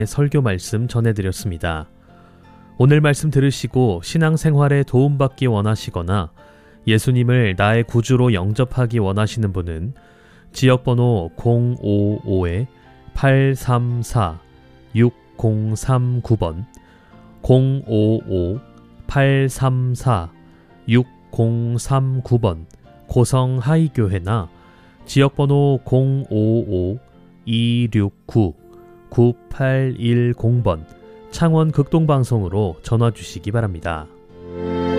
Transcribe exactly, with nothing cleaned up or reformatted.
설교 말씀 전해드렸습니다. 오늘 말씀 들으시고 신앙생활에 도움받기 원하시거나 예수님을 나의 구주로 영접하기 원하시는 분은 지역번호 공오오 팔삼사 육공삼구 번 공오오 팔삼사 육공삼구 번 고성하이교회나 지역번호 공오오 이육구 구팔일공 번 창원 극동방송으로 전화주시기 바랍니다.